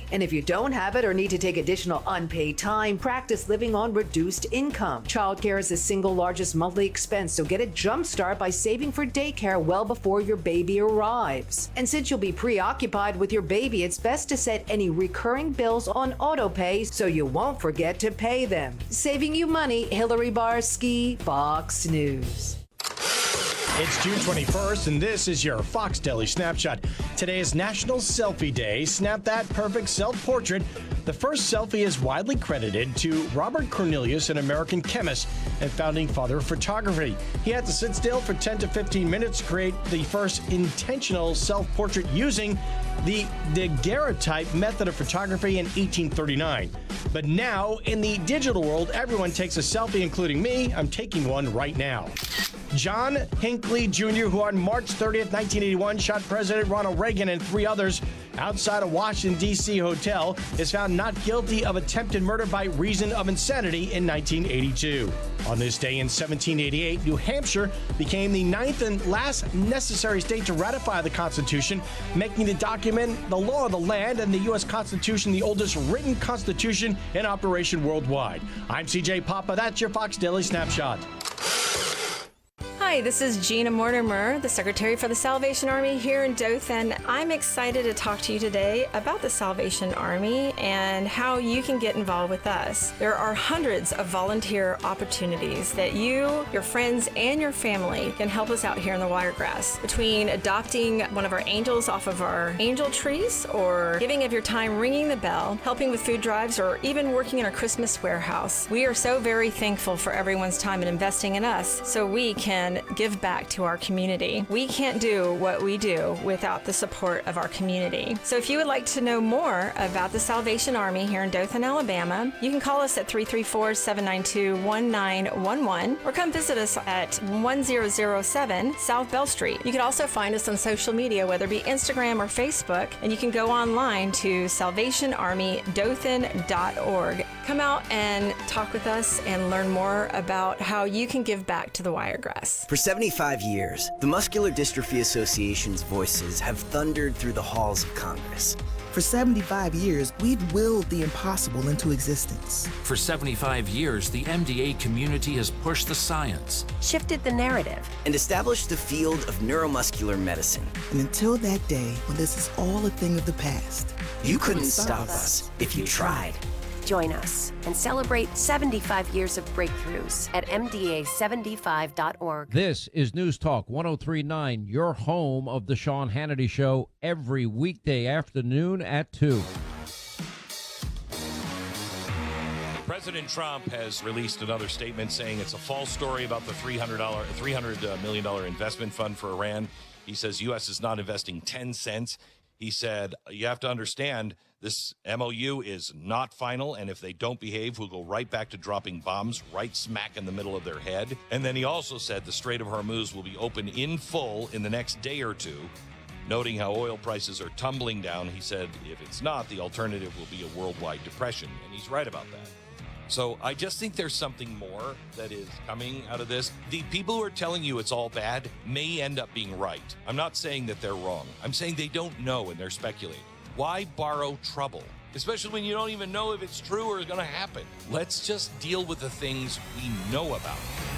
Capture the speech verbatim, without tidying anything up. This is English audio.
And if you don't have it or need to take additional unpaid time, practice living on reduced income. Childcare is the single largest monthly expense, so get a jump start by saving for daycare well before your baby arrives. And since you'll be preoccupied with your baby, it's best to set any recurring bills on auto pay so you won't forget to pay them. Saving you money, Hillary Barsky, Fox News. It's June twenty-first, and this is your Fox Daily Snapshot. Today is National Selfie Day. Snap that perfect self-portrait. The first selfie is widely credited to Robert Cornelius, an American chemist and founding father of photography. He had to sit still for ten to fifteen minutes to create the first intentional self-portrait using the daguerreotype method of photography in eighteen thirty-nine. But now, in the digital world, everyone takes a selfie, including me. I'm taking one right now. John Hinckley Junior, who on March thirtieth, nineteen eighty-one, shot President Ronald Reagan and three others outside a Washington, D C hotel, is found not guilty of attempted murder by reason of insanity in nineteen eighty-two. On this day in seventeen eighty-eight, New Hampshire became the ninth and last necessary state to ratify the Constitution, making the document the law of the land and the U S Constitution the oldest written constitution in operation worldwide. I'm C J Papa. That's your Fox Daily Snapshot. Hi, this is Gina Mortimer, the Secretary for the Salvation Army here in Dothan. I'm excited to talk to you today about the Salvation Army and how you can get involved with us. There are hundreds of volunteer opportunities that you, your friends, and your family can help us out here in the Wiregrass. Between adopting one of our angels off of our angel trees, or giving of your time ringing the bell, helping with food drives, or even working in our Christmas warehouse. We are so very thankful for everyone's time and investing in us so we can give back to our community. We can't do what we do without the support of our community. So if you would like to know more about the Salvation Army here in Dothan, Alabama, you can call us at three three four, seven nine two, one nine one one or come visit us at one thousand seven South Bell Street. You can also find us on social media, whether it be Instagram or Facebook, and you can go online to salvation army dothan dot org. Come out and talk with us and learn more about how you can give back to the Wiregrass. For seventy-five years, the Muscular Dystrophy Association's voices have thundered through the halls of Congress. For seventy-five years, we've willed the impossible into existence. For seventy-five years, the M D A community has pushed the science, shifted the narrative, and established the field of neuromuscular medicine. And until that day when this is all a thing of the past, you, you couldn't, couldn't stop us if you tried. Join us and celebrate seventy-five years of breakthroughs at M D A seventy-five dot org. This is News Talk one oh three point nine, your home of the Sean Hannity Show, every weekday afternoon at two. President Trump has released another statement saying it's a false story about the three hundred million dollars investment fund for Iran. He says U S is not investing ten cents. He said, you have to understand, this M O U is not final, and if they don't behave, we'll go right back to dropping bombs right smack in the middle of their head. And then he also said the Strait of Hormuz will be open in full in the next day or two, noting how oil prices are tumbling down. He said, if it's not, the alternative will be a worldwide depression, and he's right about that. So I just think there's something more that is coming out of this. The people who are telling you it's all bad may end up being right. I'm not saying that they're wrong. I'm saying they don't know and they're speculating. Why borrow trouble? Especially when you don't even know if it's true or is going to happen. Let's just deal with the things we know about.